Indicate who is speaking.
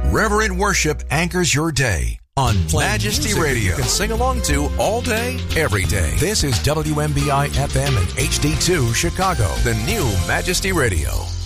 Speaker 1: Reverent worship anchors your day on Majesty Radio. You can sing along to all day, every day. This is WMBI FM and HD2 Chicago, the new Majesty Radio.